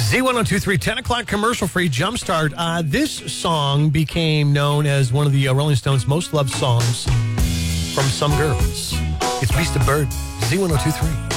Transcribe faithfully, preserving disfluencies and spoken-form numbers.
Z one oh two three, ten o'clock commercial-free Jumpstart. Uh, this song became known as one of the uh, Rolling Stones' most loved songs from some girls. It's Beast of Bird, Z one oh two three.